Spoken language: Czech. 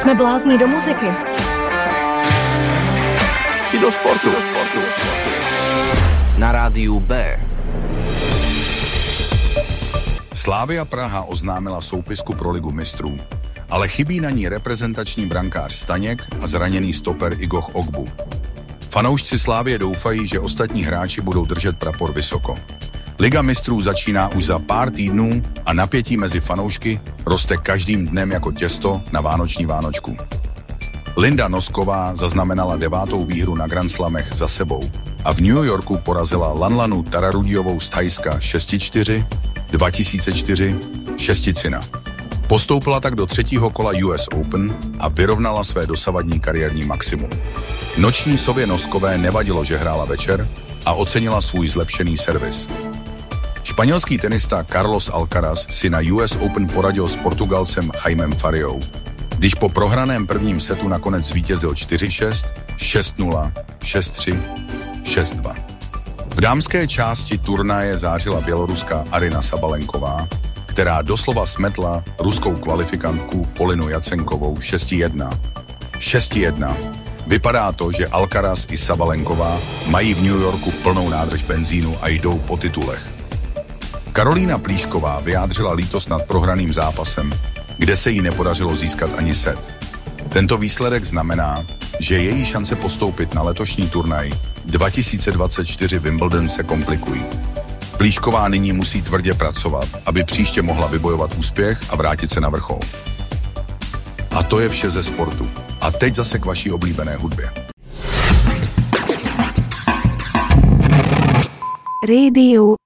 Jsme blázni do muziky. I do sportu. Na rádiu B. Slavia Praha oznámila soupisku pro Ligu mistrů, ale chybí na ní reprezentační brankář Staněk a zraněný stoper Igoch Ogbu. Fanoušci Slavie doufají, že ostatní hráči budou držet prapor vysoko. Liga mistrů začíná už za pár týdnů a napětí mezi fanoušky roste každým dnem jako těsto na vánoční vánočku. Linda Nosková zaznamenala 9. výhru na Grand Slamech za sebou a v New Yorku porazila Lanlanu Tararudiovou z Thajska 6-4, 2004, 6-cina. Postoupila tak do 3. kola US Open a vyrovnala své dosavadní kariérní maximum. Noční sově Noskové nevadilo, že hrála večer a ocenila svůj zlepšený servis. Španělský tenista Carlos Alcaraz si na US Open poradil s Portugalcem Jaimem Fariou. Když po prohraném prvním setu nakonec zvítězil 4-6, 6-0, 6-3, 6-2. V dámské části turnaje zářila běloruská Aryna Sabalenková, která doslova smetla ruskou kvalifikantku Polinu Jacenkovou 6-1. 6-1. Vypadá to, že Alcaraz i Sabalenková mají v New Yorku plnou nádrž benzínu a jdou po titulech. Karolína Plíšková vyjádřila lítost nad prohraným zápasem, kde se jí nepodařilo získat ani set. Tento výsledek znamená, že její šance postoupit na letošní turnaj 2024 Wimbledon se komplikují. Plíšková nyní musí tvrdě pracovat, aby příště mohla vybojovat úspěch a vrátit se na vrchol. A to je vše ze sportu. A teď zase k vaší oblíbené hudbě. Radio